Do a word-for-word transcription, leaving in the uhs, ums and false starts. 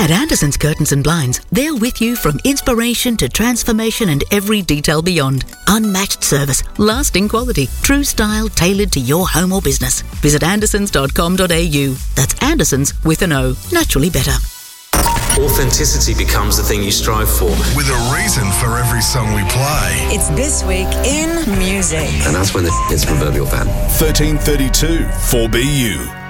At Anderson's Curtains and Blinds, they're with you from inspiration to transformation and every detail beyond. Unmatched service, lasting quality, true style tailored to your home or business. Visit andersons dot com dot a u. That's Andersons with an O. Naturally better. Authenticity becomes the thing you strive for. With a reason for every song we play. It's This Week in Music. And that's when the hits proverbial fan. thirteen thirty-two four B U.